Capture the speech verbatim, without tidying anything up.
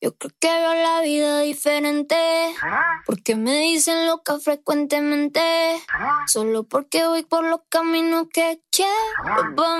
Yo creo que veo la vida diferente, porque me dicen loca frecuentemente, solo porque voy por los caminos que quiero.